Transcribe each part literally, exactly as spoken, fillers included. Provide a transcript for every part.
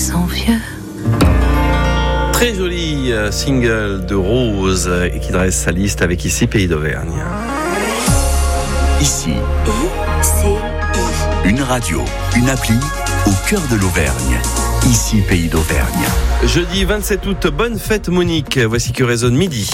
sont vieux. Très joli single de Rose et qui dresse sa liste avec Ici Pays d'Auvergne. Ici, I, C, I. une radio, une appli au cœur de l'Auvergne. Ici Pays d'Auvergne. Jeudi vingt-sept août, bonne fête Monique. Voici que résonne midi.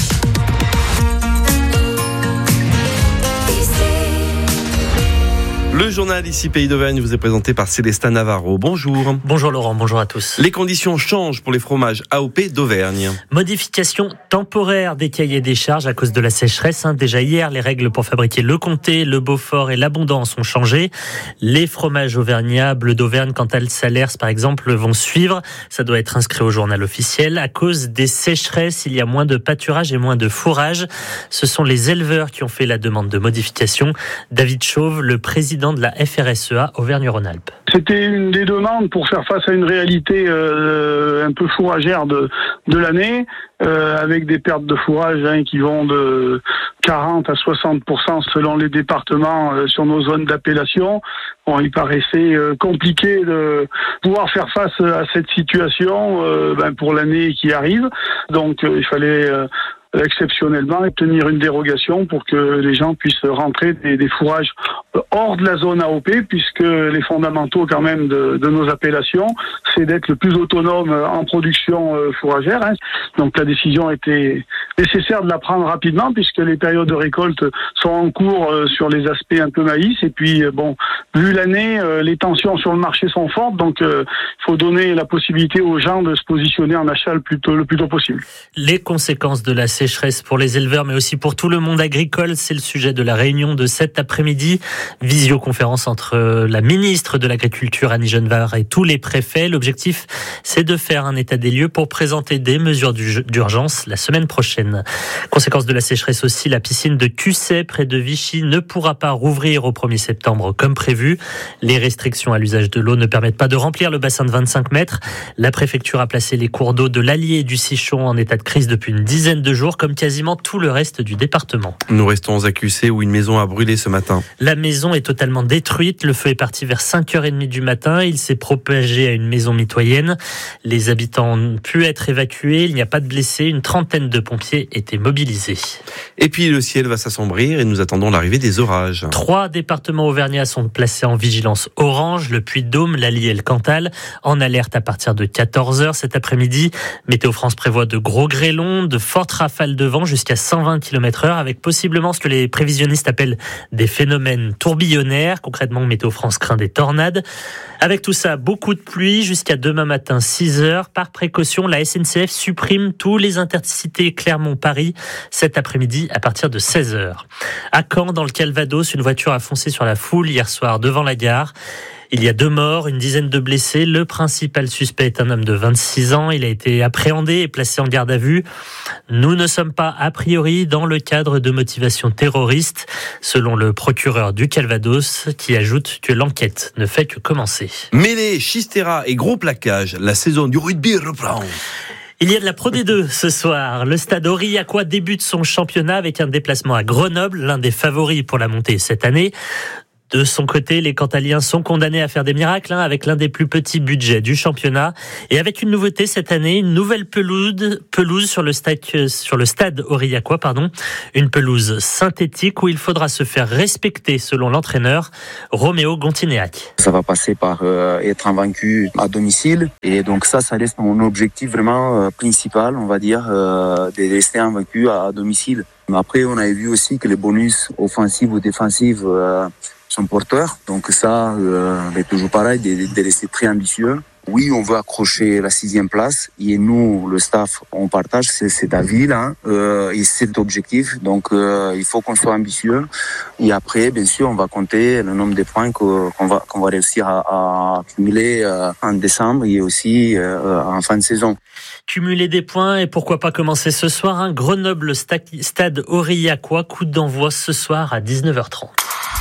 Le journal Ici Pays d'Auvergne vous est présenté par Célestin Navarro. Bonjour. Bonjour Laurent, bonjour à tous. Les conditions changent pour les fromages A O P d'Auvergne. Modification temporaire des cahiers des charges à cause de la sécheresse. Déjà hier, les règles pour fabriquer le Comté, le Beaufort et l'Abondance ont changé. Les fromages auvergnats, Bleu d'Auvergne, Cantal Salers par exemple, vont suivre. Ça doit être inscrit au journal officiel. À cause des sécheresses, il y a moins de pâturage et moins de fourrage. Ce sont les éleveurs qui ont fait la demande de modification. David Chauve, le président de la F R S E A Auvergne-Rhône-Alpes. C'était une des demandes pour faire face à une réalité euh, un peu fourragère de, de l'année, euh, avec des pertes de fourrage hein, qui vont de quarante à soixante pour cent selon les départements euh, sur nos zones d'appellation. Bon, il paraissait euh, compliqué de pouvoir faire face à cette situation euh, ben, pour l'année qui arrive. Donc euh, il fallait... Euh, exceptionnellement obtenir une dérogation pour que les gens puissent rentrer des, des fourrages hors de la zone A O P, puisque les fondamentaux quand même de, de nos appellations, c'est d'être le plus autonome en production fourragère. Hein. Donc la décision était nécessaire de la prendre rapidement, puisque les périodes de récolte sont en cours sur les aspects un peu maïs. Et puis bon, vu l'année, les tensions sur le marché sont fortes, donc il faut donner la possibilité aux gens de se positionner en achat le plus tôt, le plus tôt possible. Les conséquences de la sécheresse pour les éleveurs, mais aussi pour tout le monde agricole, c'est le sujet de la réunion de cet après-midi. Visioconférence entre la ministre de l'Agriculture, Annie Genevard, et tous les préfets. L'objectif, c'est de faire un état des lieux pour présenter des mesures d'urgence la semaine prochaine. Conséquence de la sécheresse aussi, la piscine de Cusset, près de Vichy, ne pourra pas rouvrir au premier septembre comme prévu. Les restrictions à l'usage de l'eau ne permettent pas de remplir le bassin de vingt-cinq mètres. La préfecture a placé les cours d'eau de l'Allier et du Sichon en état de crise depuis une dizaine de jours, comme quasiment tout le reste du département. Nous restons à Cusset où une maison a brûlé ce matin. La maison est totalement détruite. Le feu est parti vers cinq heures trente du matin. Il s'est propagé à une maison mitoyenne. Les habitants ont pu être évacués. Il n'y a pas de blessés. Une trentaine de pompiers étaient mobilisés. Et puis le ciel va s'assombrir et nous attendons l'arrivée des orages. Trois départements auvergnats sont placés en vigilance orange. Le Puy-de-Dôme, l'Allier et le Cantal en alerte à partir de quatorze heures cet après-midi. Météo France prévoit de gros grêlons, de fortes rafales de vent jusqu'à cent vingt kilomètres heure, avec possiblement ce que les prévisionnistes appellent des phénomènes tourbillonnaires. Concrètement, Météo France craint des tornades. Avec tout ça, beaucoup de pluie jusqu'à demain matin six heures. Par précaution, la S N C F supprime tous les intercités Clermont-Paris cet après-midi à partir de seize heures. À Caen, dans le Calvados, une voiture a foncé sur la foule hier soir devant la gare. Il y a deux morts, une dizaine de blessés. Le principal suspect est un homme de vingt-six ans. Il a été appréhendé et placé en garde à vue. Nous ne sommes pas, a priori, dans le cadre de motivation terroriste, selon le procureur du Calvados, qui ajoute que l'enquête ne fait que commencer. Mêlée, Chistera et gros plaquage, la saison du rugby reprend. Il y a de la Pro D deux ce soir. Le stade aurillacois débute son championnat avec un déplacement à Grenoble, l'un des favoris pour la montée cette année. De son côté, les Cantaliens sont condamnés à faire des miracles hein, avec l'un des plus petits budgets du championnat et avec une nouveauté cette année, une nouvelle pelouse, pelouse sur le stade, sur le stade aurillacois, pardon, une pelouse synthétique où il faudra se faire respecter selon l'entraîneur Roméo Gontinéac. Ça va passer par euh, être invaincu à domicile et donc ça, ça reste mon objectif vraiment euh, principal, on va dire, euh, de rester invaincu à, à domicile. Mais après, on avait vu aussi que les bonus offensifs ou défensifs euh, sont porteurs. Donc ça, euh, c'est toujours pareil, de, de rester très ambitieux. Oui, on veut accrocher la sixième place et nous, le staff, on partage c'est, cet avis là euh, et cet objectif. Donc, euh, il faut qu'on soit ambitieux. Et après, bien sûr, on va compter le nombre de points que, qu'on va qu'on va réussir à, à accumuler euh, en décembre et aussi euh, en fin de saison. Cumuler des points et pourquoi pas commencer ce soir. Hein, Grenoble Stade Aurillacois, coup d'envoi ce soir à dix-neuf heures trente.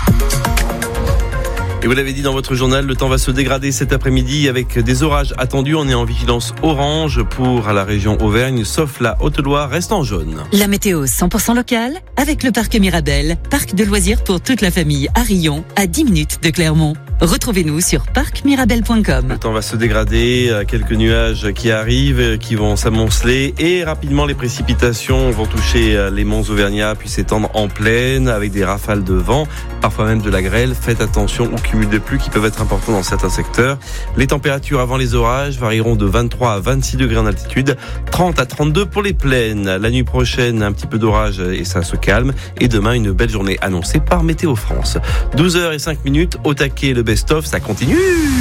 Et vous l'avez dit dans votre journal, le temps va se dégrader cet après-midi avec des orages attendus. On est en vigilance orange pour la région Auvergne, sauf la Haute-Loire reste en jaune. La météo cent pour cent locale avec le parc Mirabel, parc de loisirs pour toute la famille à Rion, à dix minutes de Clermont. Retrouvez-nous sur parc mirabel point com. Le temps va se dégrader, quelques nuages qui arrivent, qui vont s'amonceler et rapidement les précipitations vont toucher les monts auvergnats puis s'étendre en plaine avec des rafales de vent, parfois même de la grêle. Faites attention aux cumuls de pluie qui peuvent être importants dans certains secteurs. Les températures avant les orages varieront de vingt-trois à vingt-six degrés en altitude, trente à trente-deux pour les plaines. La nuit prochaine, un petit peu d'orage et ça se calme. Et demain, une belle journée annoncée par Météo France. douze heures cinq minutes, au taquet, le best-of, ça continue.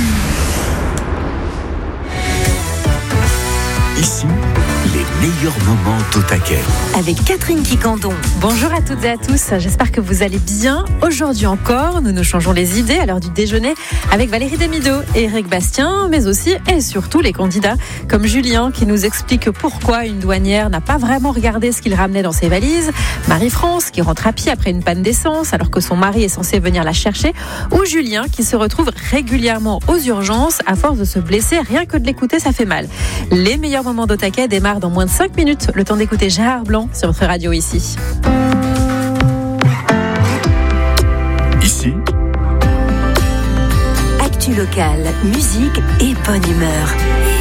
Ici, les meilleurs moments au taquet. Avec Catherine Quicandon. Bonjour à toutes et à tous, j'espère que vous allez bien. Aujourd'hui encore, nous nous changeons les idées à l'heure du déjeuner avec Valérie Damido et Eric Bastien, mais aussi et surtout les candidats comme Julien qui nous explique pourquoi une douanière n'a pas vraiment regardé ce qu'il ramenait dans ses valises, Marie-France qui rentre à pied après une panne d'essence alors que son mari est censé venir la chercher, ou Julien qui se retrouve régulièrement aux urgences à force de se blesser, rien que de l'écouter ça fait mal. Les meilleurs moments d'au taquet démarrent dans moins de cinq minutes, le temps d'écouter Gérard Blanc sur votre radio ici. Ici, Actu locale, musique et bonne humeur.